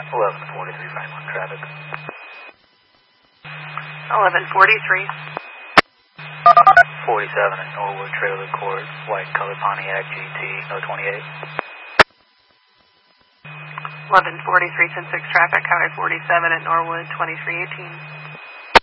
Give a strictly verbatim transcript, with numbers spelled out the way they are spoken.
eleven forty-three, Franklin traffic. eleven forty-three. forty-seven at Norwood Trailer Court, white color Pontiac G T, no twenty-eight. eleven forty-three, ten six traffic, Highway forty-seven at Norwood, twenty-three eighteen.